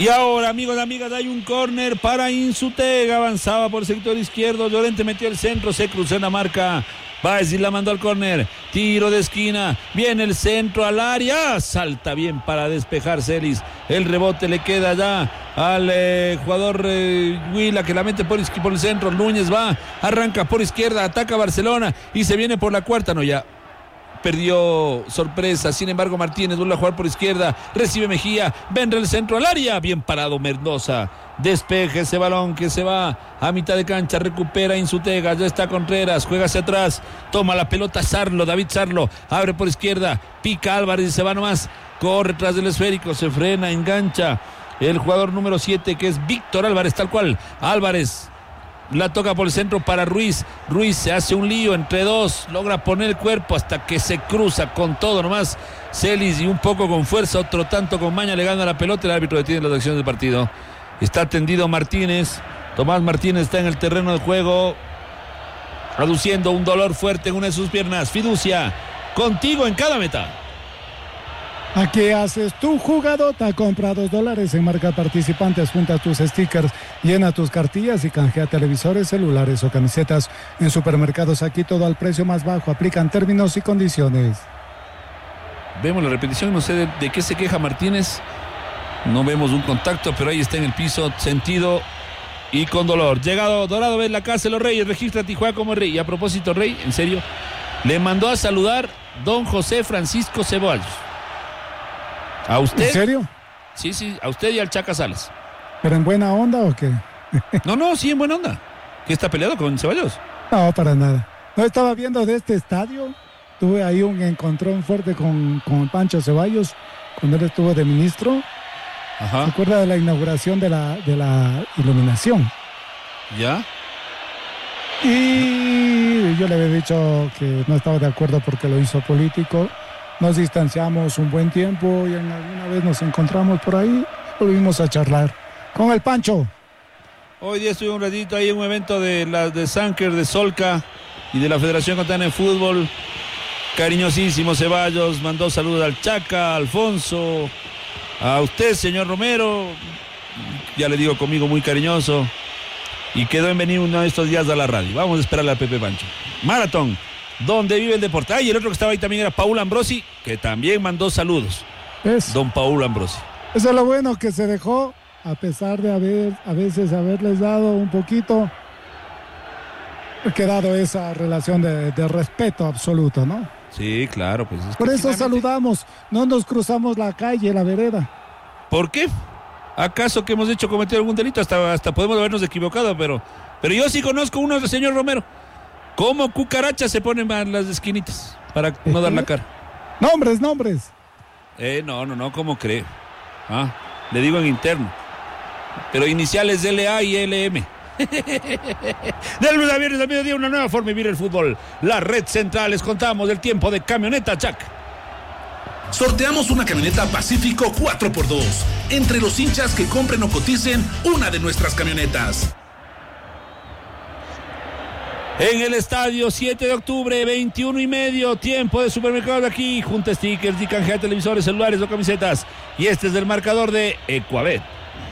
Y ahora, amigos y amigas, hay un córner para Insutega. Avanzaba por el sector izquierdo. Llorente metió el centro, se cruzó en la marca. Baez la mandó al córner. Tiro de esquina. Viene el centro al área. Salta bien para despejar Celis. El rebote le queda ya al jugador Huila, que la mete por el centro. Núñez va, arranca por izquierda, ataca a Barcelona y se viene por la cuarta. No, ya perdió sorpresa. Sin embargo, Martínez vuelve a jugar por izquierda. Recibe Mejía. Vendrá el centro al área. Bien parado Mendoza. Despeje ese balón que se va a mitad de cancha. Recupera Insutega. Ya está Contreras. Juega hacia atrás. Toma la pelota Sarlo. David Sarlo. Abre por izquierda. Pica Álvarez y se va nomás. Corre tras del esférico. Se frena. Engancha el jugador número 7, que es Víctor Álvarez. Tal cual. Álvarez la toca por el centro para Ruiz. Ruiz se hace un lío entre dos. Logra poner el cuerpo hasta que se cruza con todo nomás Celis, y un poco con fuerza, otro tanto con maña, le gana la pelota. El árbitro detiene las acciones del partido. Está tendido Martínez. Tomás Martínez está en el terreno de juego, aduciendo un dolor fuerte en una de sus piernas. Fiducia, contigo en cada meta. Aquí haces tu jugadota, compra $2 en marcas participantes, junta tus stickers, llena tus cartillas y canjea televisores, celulares o camisetas. En Supermercados Aquí todo al precio más bajo, aplican términos y condiciones. Vemos la repetición, no sé de qué se queja Martínez. No vemos un contacto, pero ahí está en el piso, sentido y con dolor. Llegado Dorado, ves la casa de los Reyes, registra Tijuana como rey. Y a propósito, Rey, en serio, le mandó a saludar don José Francisco Ceballos. ¿A usted? ¿En serio? Sí, a usted y al Chaca Salas. ¿Pero en buena onda o qué? No, sí, en buena onda. ¿Qué está peleado con Ceballos? No, para nada. No estaba viendo de este estadio. Tuve ahí un encontrón fuerte con Pancho Ceballos cuando él estuvo de ministro. Ajá. ¿Se acuerda de la inauguración de la iluminación? ¿Ya? Y yo le había dicho que no estaba de acuerdo porque lo hizo político. Nos distanciamos un buen tiempo y alguna vez nos encontramos por ahí, volvimos a charlar con el Pancho. Hoy día estuve un ratito ahí en un evento de Sanker, de Solca y de la Federación Colombiana de Fútbol. Cariñosísimo Ceballos, mandó saludos al Chaca, a Alfonso, a usted, señor Romero, ya le digo, conmigo muy cariñoso, y quedó en venir uno de estos días a la radio. Vamos a esperarle a Pepe Pancho. Maratón, donde vive el deporte. Y el otro que estaba ahí también era Paul Ambrosi, que también mandó saludos. Don Paul Ambrosi. Eso es lo bueno, que se dejó, a pesar de a veces haberles dado un poquito, ha quedado esa relación de respeto absoluto, ¿no? Sí, claro. Pues por eso saludamos, no nos cruzamos la calle, la vereda. ¿Por qué? ¿Acaso que hemos hecho cometer algún delito? Hasta podemos habernos equivocado, pero yo sí conozco uno del señor Romero. ¿Cómo cucarachas se ponen en las esquinitas para no dar la cara? Nombres. No, ¿cómo cree? Le digo en interno. Pero iniciales LA y LM. Del lunes a viernes al mediodía, una nueva forma de vivir el fútbol. La Red Central, les contamos del tiempo de camioneta Chac. Sorteamos una camioneta Pacífico 4x2 entre los hinchas que compren o coticen una de nuestras camionetas. En el estadio 7 de octubre, 21:30, tiempo de Supermercados de Aquí. Junta stickers y canjea televisores, celulares o camisetas. Y este es el marcador de Ecuabet.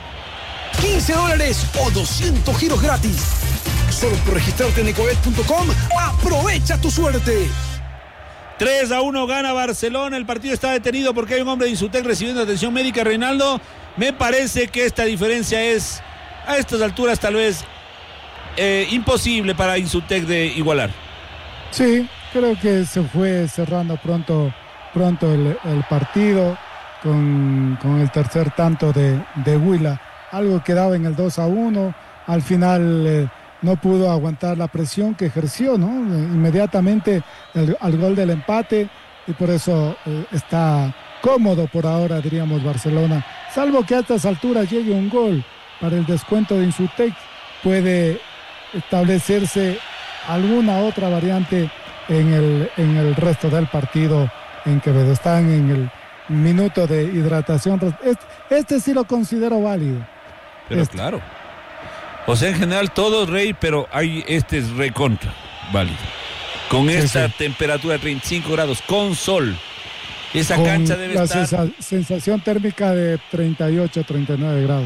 $15 o 200 giros gratis. Solo por registrarte en ecuabet.com. Aprovecha tu suerte. 3-1 gana Barcelona. El partido está detenido porque hay un hombre de Insutec recibiendo atención médica. Reinaldo, me parece que esta diferencia es, a estas alturas, tal vez imposible para Insutec de igualar. Sí, creo que se fue cerrando pronto el partido con el tercer tanto de Huila. Algo quedaba en el 2-1. Al final no pudo aguantar la presión que ejerció, ¿no? Inmediatamente al gol del empate, y por eso está cómodo por ahora, diríamos, Barcelona. Salvo que a estas alturas llegue un gol para el descuento de Insutec, puede establecerse alguna otra variante en el resto del partido en Quevedo. Están en el minuto de hidratación. Este sí lo considero válido. Pero claro. O sea, en general todos, Rey, pero este es recontra válido. Con esta temperatura de 35 grados, con sol. Esa cancha debe estar... La sensación térmica de 38, 39 grados.